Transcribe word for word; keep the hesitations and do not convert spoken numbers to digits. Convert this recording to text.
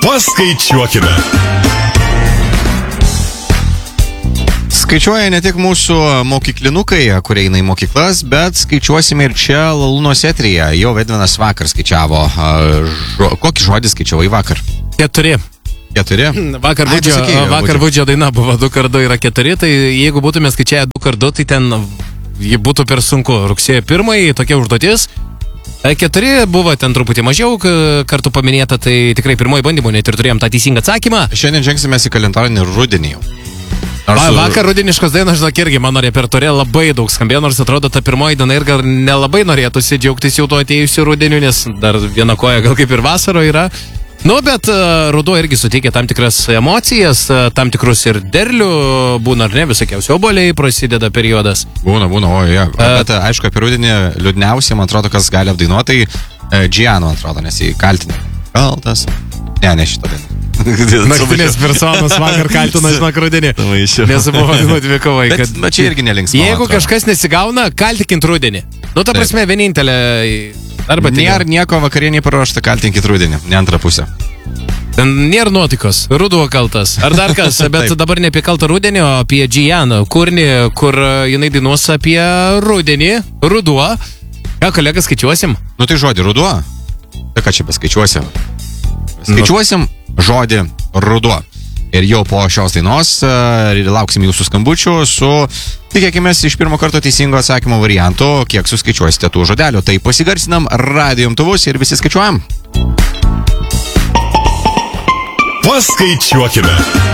Paskaičiuokime. Skaičiuoja ne tik mūsų mokyklinukai, kurie eina į mokyklas, bet skaičiuosime ir čia Lalūnos eteryje. Jau Edvinas vakar skaičiavo. Žo, kokį žodį skaičiavai vakar? Keturi. Keturi? Vakar Ai, Budžio, pasakei, vakar Budžio. Budžio daina buvo du kart du yra keturi, tai jeigu būtume skaičiavę du kart du, tai ten ji būtų per sunku. Rugsėjo pirmąjį tokia užduotis. E, Keturi buvo ten truputį mažiau k- kartų paminėta, tai tikrai pirmoji bandymų net ir turėjom tą teisingą atsakymą. Šiandien žengsime į kalendarinį rudenį jau. Va, Nors- vakar rudeniškos dainos, žinok, irgi mano repertuare labai daug skambėjo, nors atrodo ta pirmoji diena ir gal nelabai norėtųsi džiaugtis jau to atėjusiu rudeniu, nes dar viena koja gal kaip ir vasaro yra. Nu, bet uh, ruduo irgi suteikia tam tikras emocijas, uh, tam tikrus ir derlių, būna ar ne, visokiausi oboliai, prasideda periodas. Būna, būna, o, ja. Bet aišku, apie rudenį liūdniausiai, man atrodo, kas gali apdainuoti, tai Giano, man atrodo, nes jį kaltina. Kaltas. Ne, ne šitą dainą. Naktinės personas vakar kaltina, žinok, rudenį. Nes buvo nu, dvikovai. Bet, Kad... bet čia irgi nelinksma. Jeigu kažkas nesigauna, kaltikint rudenį. Nu, ta prasme, vienintelė. Arba Nėra nieko vakarienį paruošta, kaltinkit rudenį, ne antrą pusę. Ten nėra nuotikos, ruduo kaltas. Ar dar kas, bet Taip. dabar ne apie kaltą rudenį, o apie Giano kūrinį, kur jinai dainuos apie rudenį, ruduo. Ką, kolegas, skaičiuosim? Nu tai žodį ruduo. Tai ką čia paskaičiuosim? Skaičiuosim žodį ruduo. Ir jau po šios dainos uh, lauksim jūsų skambučių su, tikėkime, iš pirmo karto teisingo atsakymo variantu, kiek suskaičiuosite tų žodelių. Tai pasigarsinam radijo imtuvus ir visi skaičiuojam. Paskaičiuokime.